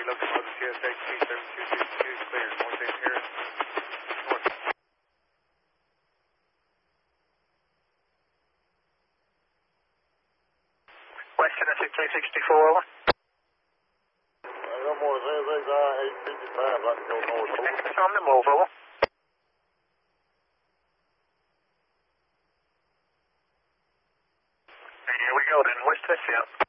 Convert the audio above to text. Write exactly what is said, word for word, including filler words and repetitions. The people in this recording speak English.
locomotive T S H T seven two six two clear. North end here. North. West Tennessee three sixty-four, over. I got more Zigzag I eight fifty-five, I can go north. Next on the move, over. Here we go then, West Tennessee.